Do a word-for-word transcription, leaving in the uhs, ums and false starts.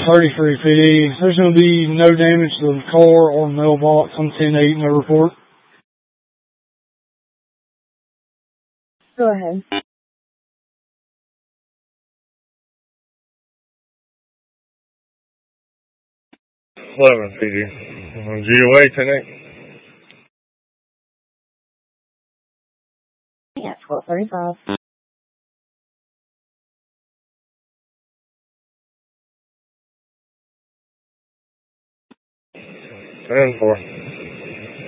thirty-three P D. There's going to be no damage to the car or mailbox on ten eight, no report. Go ahead. eleven P D. G O A ten eight. Yeah, twelve thirty-five. ten four.